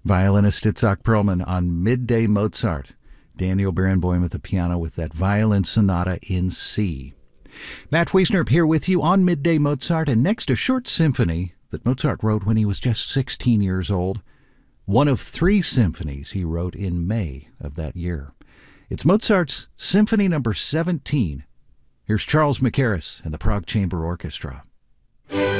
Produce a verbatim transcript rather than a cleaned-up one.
Violinist Itzhak Perlman on Midday Mozart. Daniel Barenboim at the piano with that violin sonata in C. Matt Wiesner here with you on Midday Mozart, and next a short symphony that Mozart wrote when he was just sixteen years old. One of three symphonies he wrote in May of that year. It's Mozart's Symphony Number seventeen. Here's Charles Mackerras and the Prague Chamber Orchestra.